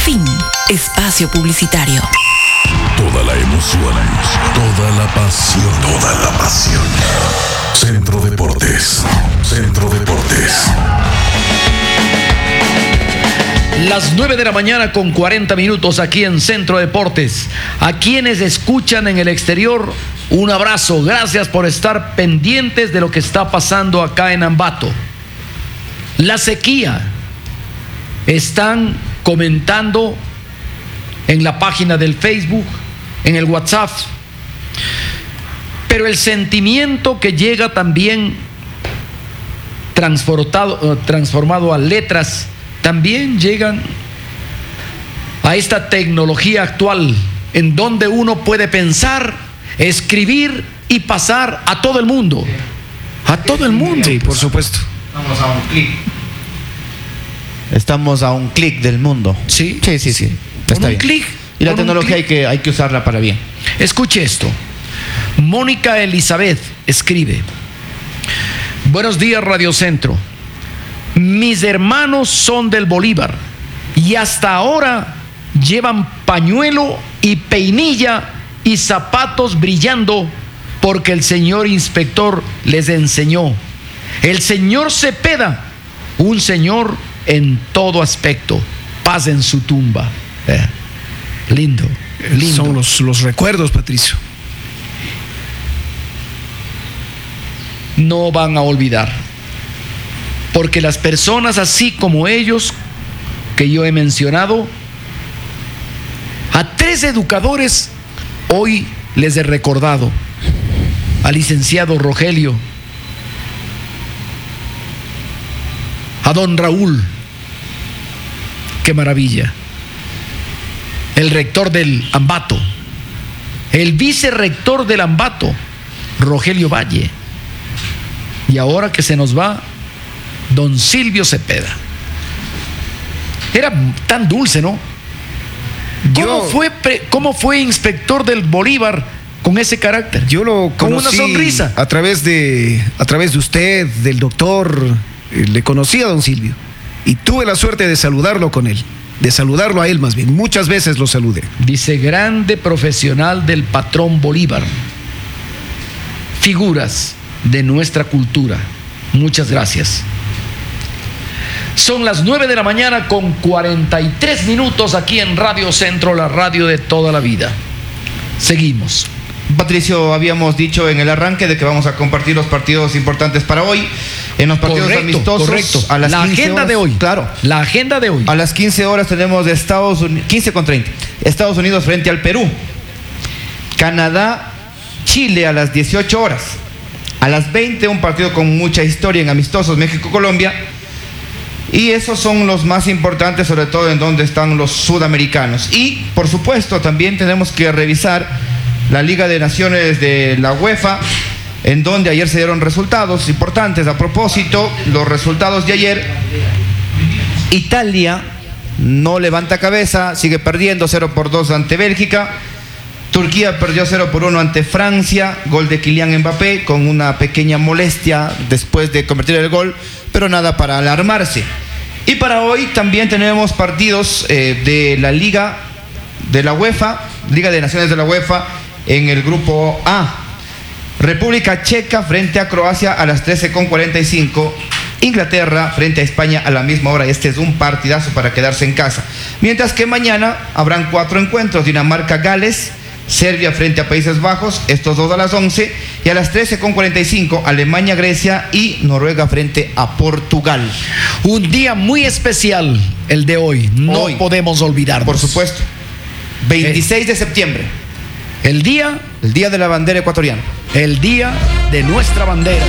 Fin. Espacio publicitario. Toda la emoción, toda la pasión, toda la pasión. Centro Deportes. Centro Deportes. Las 9 de la mañana con 40 minutos aquí en Centro Deportes. A quienes escuchan en el exterior, un abrazo. Gracias por estar pendientes de lo que está pasando acá en Ambato. La sequía. Están comentando en la página del Facebook, en el WhatsApp. Pero el sentimiento que llega también transformado a letras, también llegan a esta tecnología actual en donde uno puede pensar, escribir y pasar a todo el mundo. A todo el mundo. Sí, por supuesto. Estamos a un clic. Estamos a un clic del mundo. Sí. Sí. Está Con un bien. clic. Y la Con un tecnología clic. hay que usarla para bien. Escuche esto. Mónica Elizabeth escribe: buenos días, Radio Centro. Mis hermanos son del Bolívar y hasta ahora llevan pañuelo y peinilla y zapatos brillando porque el señor inspector les enseñó. El señor Cepeda, un señor en todo aspecto. Paz en su tumba. Lindo. Son los recuerdos, Patricio. No van a olvidar, porque las personas así como ellos que yo he mencionado, a 3 educadores hoy les he recordado: al licenciado Rogelio, a don Raúl, qué maravilla, el rector del Ambato, el vicerrector del Ambato, Rogelio Valle, y ahora que se nos va, don Silvio Cepeda. Era tan dulce, ¿no? ¿Cómo fue inspector del Bolívar con ese carácter? Yo lo con conocí una sonrisa. a través de usted, del doctor. Le conocí a don Silvio y tuve la suerte de saludarlo con él, de saludarlo a él más bien. Muchas veces lo saludé. Dice: grande profesional del patrón Bolívar, figuras de nuestra cultura. Muchas gracias. Son las 9 de la mañana con 43 minutos aquí en Radio Centro, la radio de toda la vida. Seguimos. Patricio, habíamos dicho en el arranque de que vamos a compartir los partidos importantes para hoy. En los partidos amistosos, correcto. a las la 15 agenda horas, de hoy. Claro. La agenda de hoy. A las 15 horas tenemos de 15:30. Estados Unidos frente al Perú. Canadá, Chile a las 18 horas. A las 20, un partido con mucha historia en amistosos, México-Colombia. Y esos son los más importantes, sobre todo en donde están los sudamericanos. Y, por supuesto, también tenemos que revisar la Liga de Naciones de la UEFA, en donde ayer se dieron resultados importantes. A propósito, los resultados de ayer: Italia no levanta cabeza, sigue perdiendo 0-2 ante Bélgica. Turquía perdió 0-1 ante Francia, gol de Kylian Mbappé, con una pequeña molestia después de convertir el gol, pero nada para alarmarse. Y para hoy también tenemos partidos de la Liga de la UEFA, Liga de Naciones de la UEFA, en el grupo A. República Checa frente a Croacia a las 13:45. Inglaterra frente a España a la misma hora. Este es un partidazo para quedarse en casa. Mientras que mañana habrán 4 encuentros: Dinamarca-Gales, Serbia frente a Países Bajos, estos dos a las 11, y a las 13:45 Alemania-Grecia y Noruega frente a Portugal. Un día muy especial el de hoy, no podemos olvidarnos. Por supuesto. 26 de septiembre. El día de la bandera ecuatoriana. El día de nuestra bandera.